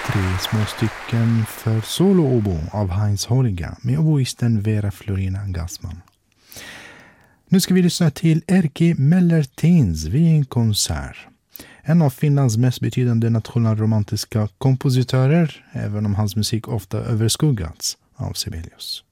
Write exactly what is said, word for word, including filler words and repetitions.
tre små stycken för solo-obo av Heinz Holliga med oboisten Vera Florina Gassman. Nu ska vi lyssna till Erkki Mellertins vid en konsert. En av Finlands mest betydande nationalromantiska kompositörer, även om hans musik ofta överskuggats av Sibelius.